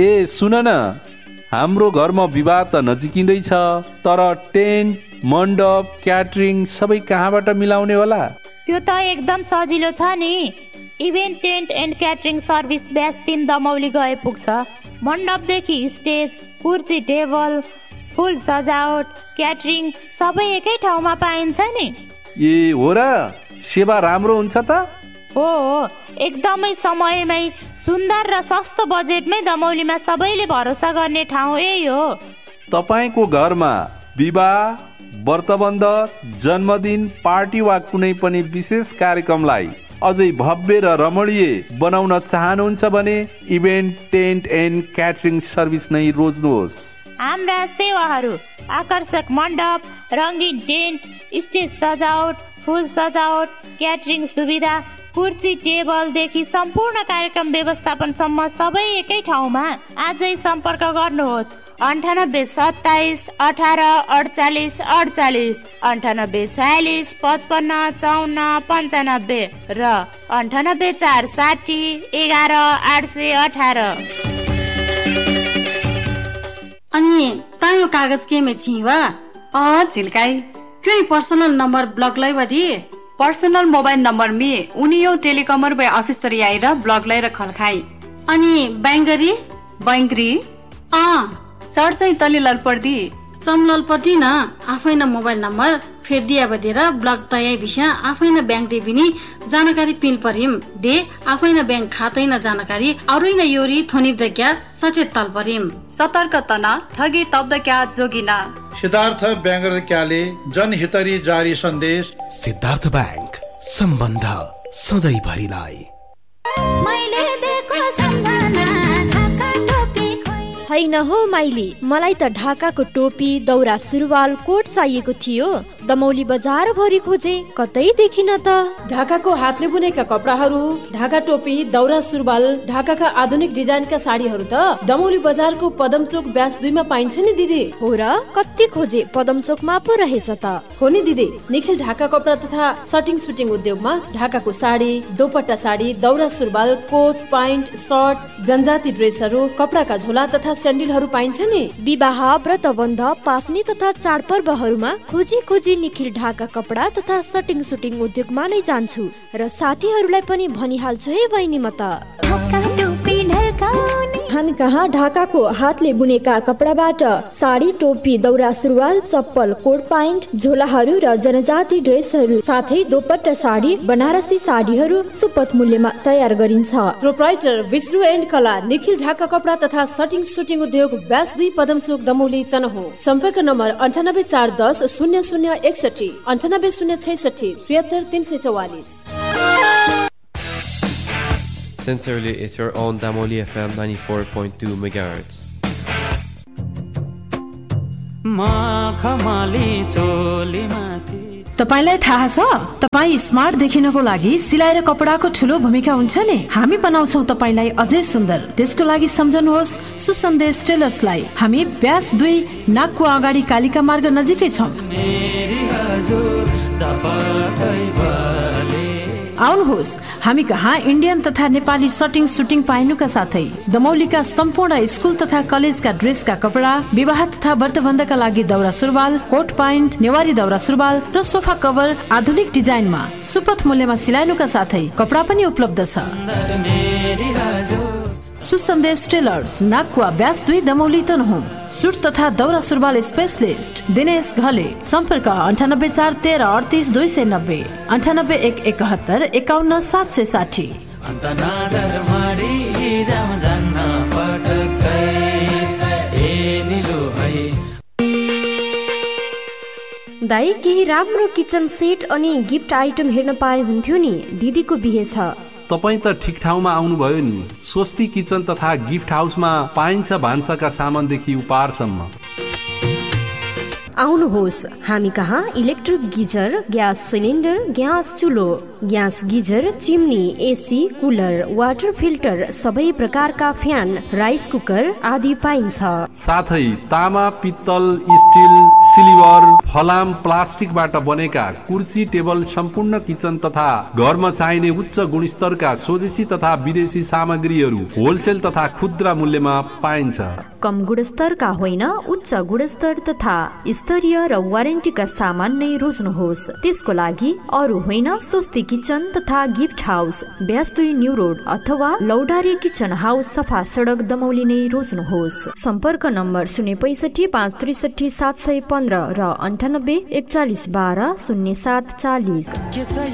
ए सुन न, हाम्रो घरमा विवाह त नजिकिँदैछ, तर टेन्ट मण्डप क्याटरिङ सबै कहाँबाट मिलाउने होला? त्यो त एकदम सजिलो छ नि। Event tent and catering service bash 3 Damauli गए पुग्छ। मण्डपदेखि स्टेज, कुर्सी टेबल, फुल सजावट, क्याटरिङ सबै एकै ठाउँमा पाइन्छ नि। ए हो र, सेवा राम्रो हुन्छ त? हो, एकदमै समयमै सुन्दर र सस्तो बजेटमै दमौलीमा सबैले भरोसा गर्ने ठाउँ यही हो। तपाईको घरमा विवाह, व्रतबन्ध, जन्मदिन, पार्टी वा कुनै पनि विशेष कार्यक्रमलाई अझै भव्य र रमणीय बनाउन चाहनुहुन्छ भने event tent and catering service नै रोज्नुहोस्। हाम्रा सेवाहरू आकर्षक मण्डप, रङ्गीन टेन्ट, स्टेज सजावट, फुल सजावट, क्याटरिङ सुविधा, कुर्सी टेबलदेखि सम्पूर्ण कार्यक्रम व्यवस्थापनसम्म सबै एकै ठाउँमा। आजै सम्पर्क गर्नुहोस् 98 27 18 48 48, 98 46 55 54 95 र 98 460 11 818। अनि तायो कागज के में छिवा? झिल्काई क्यों पर्सनल नंबर ब्लॉक लाई वधी? पर्सनल मोबाइल नंबर में उनियो टेलिकॉमर बे ऑफिसर आएर ब्लॉक लाई रखल खाई। अनि बैंगरी बैंगरी चढ्छै तले ललपर्दी चमललपर्दी न आफै न मोबाइल नंबर फेर दिया बदेर ब्लॉक तय विषय आफै न बैंक दे बिनी जानकारी पिल परिम दे आफै न बैंक खातै न जानकारी अरु न योरी थोनिब द क्या सचेत तल परिम। सतर्क तना ठगी तब द क्या जोगिना। सिद्धार्थ बैंगर क्याले जनहितरी जारी सन्देश। सिद्धार्थ बैंक, सम्बन्ध सधैँ भरिलाई। हैन हो माइली, मलाई त ढाकाको टोपी, दौरा सुरुवाल, कोट चाहिएको थियो। दमौली बजार भरि खोजे, कतै देखिन त। ढाकाको हातले बुनेका कपडाहरू, ढाका टोपी, दौरा सुरुवाल, ढाकाका आधुनिक डिजाइनका साडीहरू त दमौली बजारको पदमचोक ब्यास 2 मा पाइन्छ नि दिदी। हो र, कति खोजे, पदमचोकमा पो रहेछ त। हो नि दिदी, निखिल ढाका कपडा तथा सटिङ सुटिङ उद्योगमा ढाकाको साडी, दोपट्टा साडी, दौरा सुरुवाल, कोट प्यान्ट, सर्ट, जनजाति ड्रेसहरू, कपडाका झोला तथा स्यान्डलहरू पाइन्छ नि। विवाह, व्रतबन्ध, पासनी तथा चाडपर्वहरूमा खोजी खोजी निखिल ढाका कपडा तथा सटिङ सुटिङ उद्योगमा नै जान्छु र साथीहरूलाई पनि भनिहाल्छु है बहिनी म त। हामी कहाँ ढाकाको हातले बुनेका कपडाबाट साडी, टोपी, दौरा सुरुवाल, चप्पल, कोट प्यान्ट, झोलाहरू र जनजाति ड्रेसहरू साथै दोपट्टा साडी, बनारसी साडीहरू सुपथ मूल्यमा तयार गरिन्छ। प्रोप्राइटर विष्णु एन्ड कला, निखिल ढाका कपडा तथा सटिङ सुटिङ उद्योग ब्यास 2 पदमचोक दमौली तनहु। सम्पर्क number 98 410 0061, 98 066 73 344। Sincerely, it's your own Damoli FM 94.2 MHz. तपाईलाई थाहा छ, तपाई स्मार्ट देखिनको लागि सिलाइ र कपडाको ठूलो भूमिका हुन्छ नि। हामी बनाउँछौ तपाईलाई अझै सुन्दर। त्यसको लागि सम्झनुहोस् सुसन्देश टेलर्सलाई। हामी ब्यास 2 नाकको अगाडि कालिका मार्ग नजिकै छौं। आउनुहोस्, हामी कहाँ इन्डियन तथा नेपाली सटिङ सुटिङ पाइनुका साथै दमौलीका सम्पूर्ण स्कुल तथा कलेजका ड्रेसका कपडा, विवाह तथा व्रतबन्धका लागि दौरा सुरुवाल, कोट प्यान्ट, नेवारी दौरा सुरुवाल र सोफा कभर आधुनिक डिजाइनमा सुपथ मूल्यमा सिलाइनुका साथै कपडा पनि उपलब्ध छ। सुसन्देश tailors, नाकवा bash 2 Damauli Tanahun. Suit तथा दौरा सुरुवाल स्पेशलिस्ट दिनेश घले। सम्पर्क 98 413 38 290, 98 171 51 760। दाइ, केही राम्रो किचन सेट अनि गिफ्ट आइटम हेर्न पाए हुन्थ्यो नि। दिदीको बिहे छ। तपाईँ त ठिक ठाउँमा आउनुभयो नि। स्वस्ति किचन तथा गिफ्ट हाउसमा पाइन्छ भान्साका सामानदेखि उपहारसम्म। आउनुहोस्, हामी कहाँ electric geyser, gas cylinder, gas चुलो, gas geyser, chimney, AC, cooler, water filter, सबै प्रकारका फ्यान, राइस कुकर आदि पाइन्छ। साथै तामा, पित्तल, स्टिल, सिल्भर, फलाम, प्लास्टिकबाट बनेका कुर्सी टेबल, सम्पूर्ण किचन तथा घरमा चाहिने उच्च गुणस्तरका स्वदेशी तथा विदेशी सामग्रीहरू होलसेल तथा खुद्रा मूल्यमा पाइन्छ। कम गुणस्तरका होइन, उच्च गुणस्तर तथा स्तरीय र वारेन्टीका सामान नै रोज्नुहोस्। त्यसको लागि अरू होइन, स्वस्ति किचन तथा gift house, bash 2 new road अथवा लौडारे किचन हाउस, सफा सडक, दमौली नै रोज्नुहोस्। सम्पर्क नम्बर 065 563 715 र 98 41 12 07 40।